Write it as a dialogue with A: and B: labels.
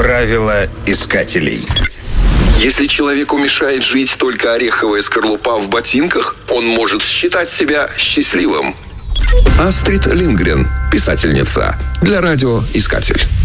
A: Правила искателей.
B: Если человеку мешает жить только ореховая скорлупа в ботинках, он может считать себя счастливым. Астрид Линдгрен, писательница, для радио «Искатель».